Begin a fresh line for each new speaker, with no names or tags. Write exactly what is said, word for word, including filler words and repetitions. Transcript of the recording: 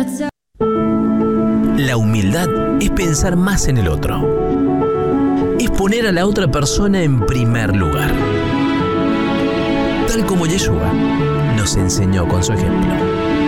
La humildad es pensar más en el otro. Es poner a la otra persona en primer lugar. Tal como Yeshua nos enseñó con su ejemplo.